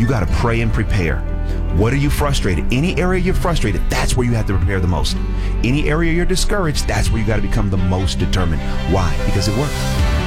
got to pray and prepare. What are you frustrated? Any area you're frustrated, that's where you have to prepare the most. Any area you're discouraged, that's where you got to become the most determined. Why? Because it works.